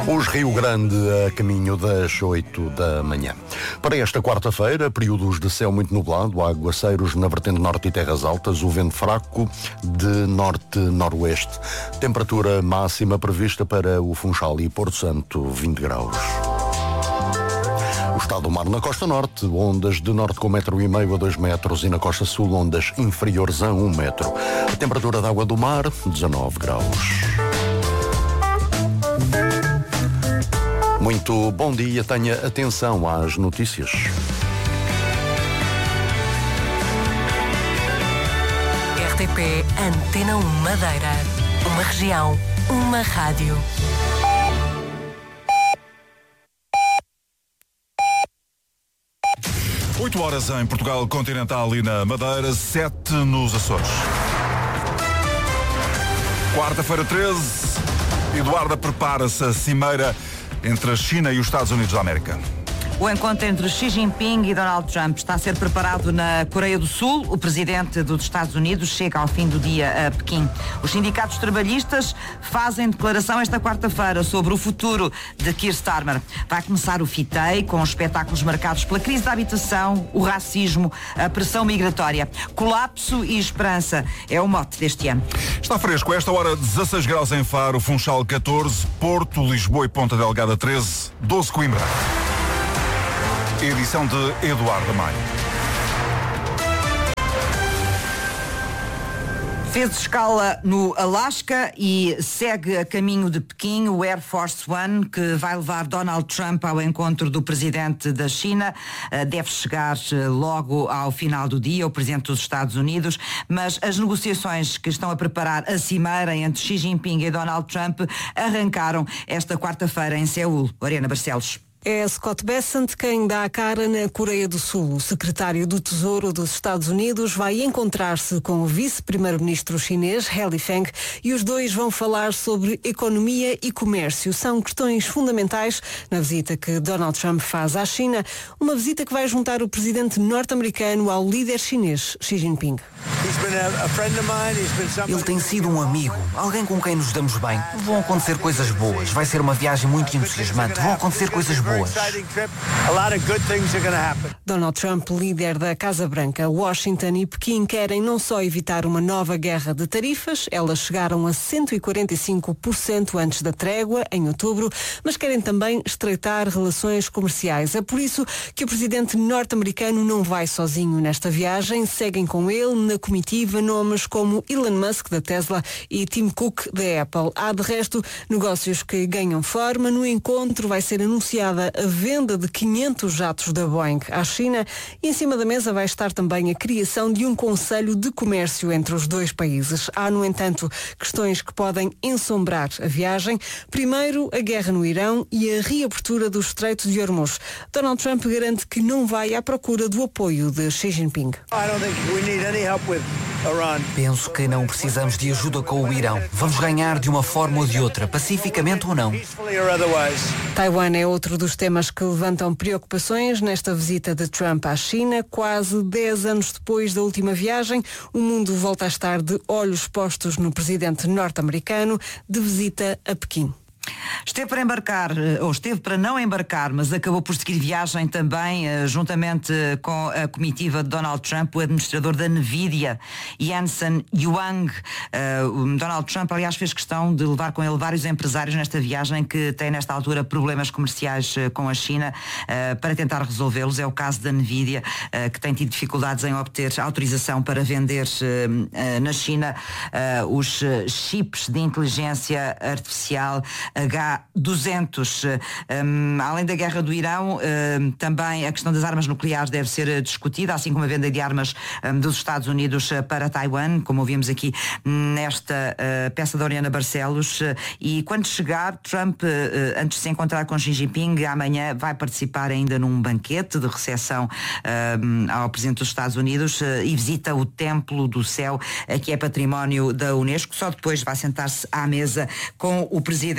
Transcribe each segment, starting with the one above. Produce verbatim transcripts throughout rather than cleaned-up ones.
Os Rio Grande a caminho das oito da manhã. Para esta quarta-feira, períodos de céu muito nublado, aguaceiros na vertente norte e terras altas, o vento fraco de norte-noroeste. Temperatura máxima prevista para o Funchal e Porto Santo, vinte graus. O estado do mar na costa norte, ondas de norte com um metro e meio a dois metros e na costa sul ondas inferiores a um metro. A temperatura da água do mar, dezanove graus. Muito bom dia, tenha atenção às notícias. R T P Antena um Madeira. Uma região, uma rádio. oito horas em Portugal Continental e na Madeira, sete nos Açores. Quarta-feira treze, Eduarda prepara-se a cimeira entre a China e os Estados Unidos da América. O encontro entre Xi Jinping e Donald Trump está a ser preparado na Coreia do Sul. O presidente dos Estados Unidos chega ao fim do dia a Pequim. Os sindicatos trabalhistas fazem declaração esta quarta-feira sobre o futuro de Keir Starmer. Vai começar o FITEI com espetáculos marcados pela crise da habitação, o racismo, a pressão migratória. Colapso e esperança é o mote deste ano. Está fresco. A esta hora, dezasseis graus em Faro, Funchal catorze, Porto, Lisboa e Ponta Delgada treze, doze Coimbra. Edição de Eduardo Maio. Fez escala no Alasca e segue a caminho de Pequim o Air Force One, que vai levar Donald Trump ao encontro do presidente da China. Deve chegar logo ao final do dia, o presidente dos Estados Unidos, mas as negociações que estão a preparar a cimeira entre Xi Jinping e Donald Trump arrancaram esta quarta-feira em Seul. Oriana Barcelos. É Scott Bessent quem dá a cara na Coreia do Sul. O secretário do Tesouro dos Estados Unidos vai encontrar-se com o vice-primeiro-ministro chinês, He Lifeng, e os dois vão falar sobre economia e comércio. São questões fundamentais na visita que Donald Trump faz à China, uma visita que vai juntar o presidente norte-americano ao líder chinês, Xi Jinping. Ele tem sido um amigo, alguém com quem nos damos bem. Vão acontecer coisas boas, vai ser uma viagem muito entusiasmante, vão acontecer coisas boas. Donald Trump, líder da Casa Branca, Washington e Pequim querem não só evitar uma nova guerra de tarifas, elas chegaram a cento e quarenta e cinco por cento antes da trégua, em outubro, mas querem também estreitar relações comerciais. É por isso que o presidente norte-americano não vai sozinho nesta viagem. Seguem com ele na comitiva nomes como Elon Musk, da Tesla, e Tim Cook, da Apple. Há, de resto, negócios que ganham forma. No encontro vai ser anunciada a venda de quinhentos jatos da Boeing à China e em cima da mesa vai estar também a criação de um conselho de comércio entre os dois países. Há, no entanto, questões que podem ensombrar a viagem. Primeiro, a guerra no Irão e a reabertura do Estreito de Hormuz. Donald Trump garante que não vai à procura do apoio de Xi Jinping. Penso que não precisamos de ajuda com o Irão. Vamos ganhar de uma forma ou de outra, pacificamente ou não. Taiwan é outro dos temas que levantam preocupações nesta visita de Trump à China. Quase dez anos depois da última viagem, o mundo volta a estar de olhos postos no presidente norte-americano de visita a Pequim. Esteve para embarcar, ou esteve para não embarcar, mas acabou por seguir viagem também, juntamente com a comitiva de Donald Trump, o administrador da Nvidia, Jensen Huang. Uh, Donald Trump, aliás, fez questão de levar com ele vários empresários nesta viagem que têm, nesta altura, problemas comerciais com a China, uh, para tentar resolvê-los. É o caso da Nvidia, uh, que tem tido dificuldades em obter autorização para vender uh, uh, na China uh, os chips de inteligência artificial H duzentos. Um, além da guerra do Irão, um, também a questão das armas nucleares deve ser discutida, assim como a venda de armas um, dos Estados Unidos para Taiwan, como ouvimos aqui nesta uh, peça da Oriana Barcelos. Uh, e quando chegar, Trump, uh, antes de se encontrar com Xi Jinping, amanhã vai participar ainda num banquete de recepção uh, ao Presidente dos Estados Unidos uh, e visita o Templo do Céu, uh, que é património da Unesco. Só depois vai sentar-se à mesa com o Presidente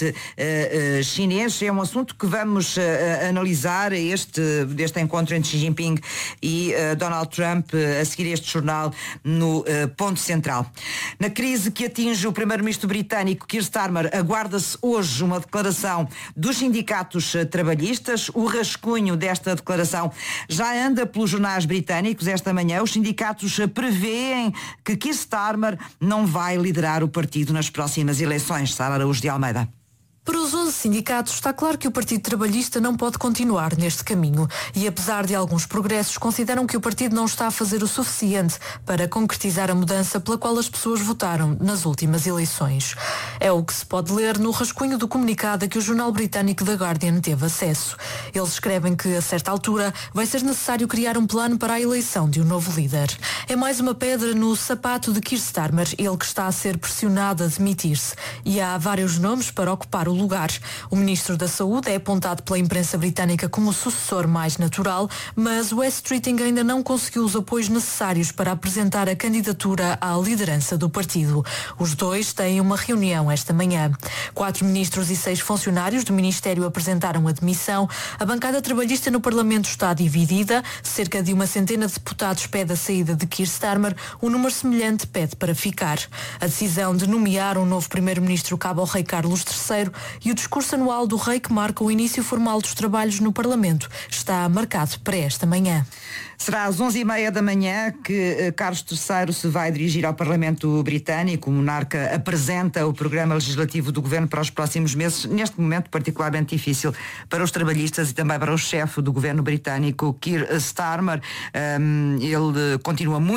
presidente uh, uh, chinês. É um assunto que vamos uh, analisar este, deste encontro entre Xi Jinping e uh, Donald Trump uh, a seguir este jornal no uh, ponto central. Na crise que atinge o primeiro-ministro britânico Keir Starmer, aguarda-se hoje uma declaração dos sindicatos uh, trabalhistas. O rascunho desta declaração já anda pelos jornais britânicos esta manhã. Os sindicatos uh, prevêem que Keir Starmer não vai liderar o partido nas próximas eleições. Sara Araújo de Almeida. Para os onze sindicatos está claro que o Partido Trabalhista não pode continuar neste caminho e, apesar de alguns progressos, consideram que o partido não está a fazer o suficiente para concretizar a mudança pela qual as pessoas votaram nas últimas eleições. É o que se pode ler no rascunho do comunicado a que o jornal britânico The Guardian teve acesso. Eles escrevem que, a certa altura, vai ser necessário criar um plano para a eleição de um novo líder. É mais uma pedra no sapato de Keir Starmer, ele que está a ser pressionado a demitir-se. E há vários nomes para ocupar o lugar. O Ministro da Saúde é apontado pela imprensa britânica como o sucessor mais natural, mas o West Streeting ainda não conseguiu os apoios necessários para apresentar a candidatura à liderança do partido. Os dois têm uma reunião esta manhã. Quatro ministros e seis funcionários do Ministério apresentaram a demissão. A bancada trabalhista no Parlamento está dividida. Cerca de uma centena de deputados pede a saída de Keir Starmer. Um número semelhante pede para ficar. A decisão de nomear um novo primeiro-ministro cabe ao rei Carlos terceiro e o discurso anual do rei, que marca o início formal dos trabalhos no Parlamento, está marcado para esta manhã. Será às onze e meia da manhã que Carlos terceiro se vai dirigir ao Parlamento Britânico. O monarca apresenta o programa legislativo do governo para os próximos meses, neste momento particularmente difícil para os trabalhistas e também para o chefe do governo britânico, Keir Starmer. Um, ele continua muito